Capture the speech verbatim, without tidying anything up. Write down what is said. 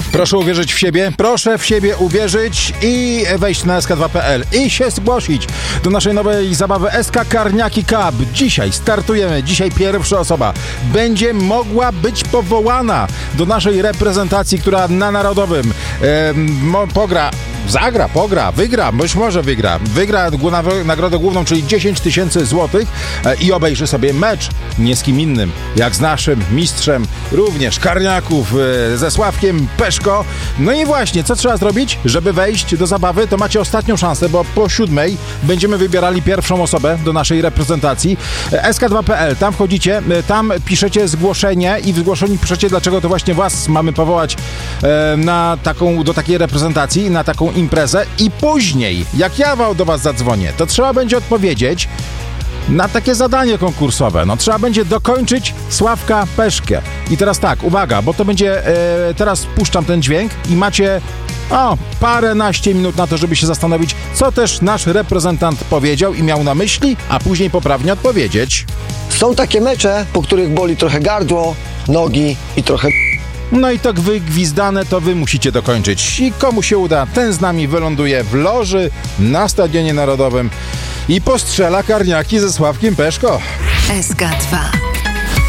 Proszę uwierzyć w siebie, proszę w siebie uwierzyć i wejść na S K dwa kropka P L i się zgłosić do naszej nowej zabawy S K Karniaki Cup. Dzisiaj startujemy, dzisiaj pierwsza osoba będzie mogła być powołana do naszej reprezentacji, która na Narodowym e, mo, pogra, zagra, pogra, wygra, być może wygra, wygra nagrodę główną, czyli dziesięć tysięcy złotych e, i obejrzy sobie mecz nie z kim innym, jak z naszym mistrzem również Karniaków e, ze Sławkiem Peszko. No i właśnie, co trzeba zrobić, żeby wejść do zabawy? To macie ostatnią szansę, bo po siódmej będziemy wybierali pierwszą osobę do naszej reprezentacji. S K dwa kropka P L, tam wchodzicie, tam piszecie zgłoszenie i w zgłoszeniu piszecie, dlaczego to właśnie was mamy powołać e, na taką, do takiej reprezentacji, na taką imprezę i później, jak ja do was zadzwonię, to trzeba będzie odpowiedzieć na takie zadanie konkursowe. No trzeba będzie dokończyć Sławka Peszkę. I teraz tak, uwaga, bo to będzie, e, teraz puszczam ten dźwięk i macie o, paręnaście minut na to, żeby się zastanowić, co też nasz reprezentant powiedział i miał na myśli, a później poprawnie odpowiedzieć. Są takie mecze, po których boli trochę gardło, nogi i trochę... No i tak wygwizdane to wy musicie dokończyć. I komu się uda, ten z nami wyląduje w loży na Stadionie Narodowym i postrzela karniaki ze Sławkiem Peszko. S K dwa.